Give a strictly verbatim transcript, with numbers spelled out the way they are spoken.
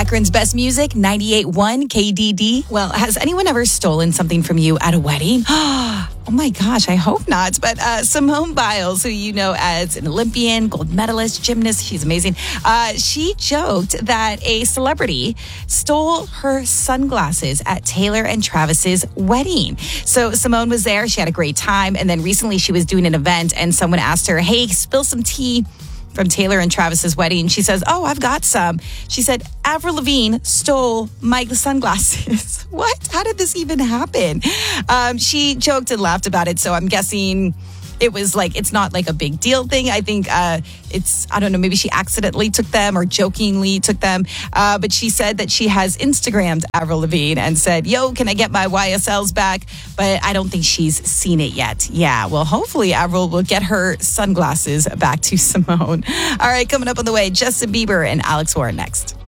Akron's best music, ninety-eight point one K D D. Well, has anyone ever stolen something from you at a wedding? Oh my gosh, I hope not. But uh, Simone Biles, who you know as an Olympian, gold medalist, gymnast, she's amazing. Uh, she joked that a celebrity stole her sunglasses at Taylor and Travis's wedding. So Simone was there. She had a great time. And then recently she was doing an event and someone asked her, hey, spill some tea from Taylor and Travis's wedding. She says, oh, I've got some. She said, Avril Lavigne stole my sunglasses. What? How did this even happen? Um, she joked and laughed about it. So I'm guessing it was like, it's not like a big deal thing. I think uh, it's, I don't know, maybe she accidentally took them or jokingly took them. Uh, but she said that she has Instagrammed Avril Lavigne and said, yo, can I get my Y S Ls back? But I don't think she's seen it yet. Yeah, well, hopefully Avril will get her sunglasses back to Simone. All right, coming up on the way, Justin Bieber and Alex Warren next.